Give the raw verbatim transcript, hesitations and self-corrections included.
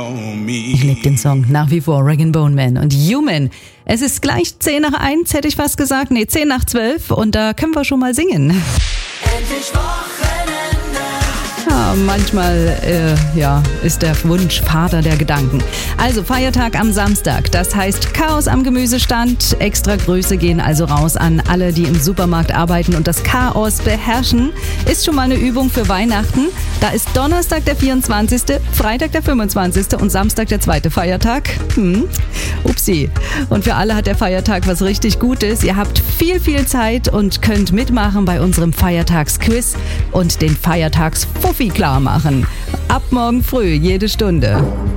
Ich liebe den Song nach wie vor, Rag and Bone Man und Human. Es ist gleich zehn nach eins, hätte ich fast gesagt. Nee, zehn nach zwölf und da können wir schon mal singen. Endlich Wochenende. Ja, manchmal äh, ja, ist der Wunsch Vater der Gedanken. Also Feiertag am Samstag, das heißt Chaos am Gemüsestand. Extra Grüße gehen also raus an alle, die im Supermarkt arbeiten und das Chaos beherrschen. Ist schon mal eine Übung für Weihnachten. Da ist Donnerstag der vierundzwanzigste, Freitag der fünfundzwanzigste und Samstag der zweite Feiertag. Hm, upsi. Und für alle hat der Feiertag was richtig Gutes. Ihr habt viel, viel Zeit und könnt mitmachen bei unserem Feiertagsquiz und den Feiertagsfuffi klar machen. Ab morgen früh, jede Stunde.